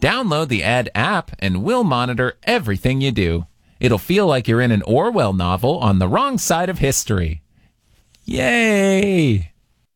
Download the Ed app and we'll monitor everything you do. It'll feel like you're in an Orwell novel on the wrong side of history. Yay!